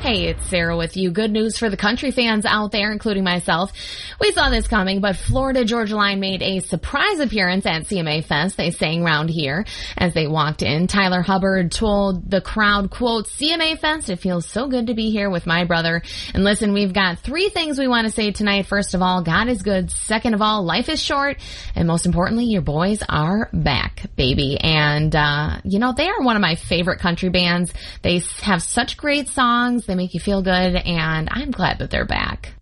Hey, it's Sarah with you. Good news for the country fans out there, including myself. We saw this coming, but Florida Georgia Line made a surprise appearance at CMA Fest. They sang round here as they walked in. Tyler Hubbard told the crowd, quote, "CMA Fest, it feels so good to be here with my brother." And listen, we've got 3 things we want to say tonight. First of all, God is good. Second of all, life is short. And most importantly, your boys are back, baby. And, they are one of my favorite country bands. They have such great songs. They make you feel good, and I'm glad that they're back.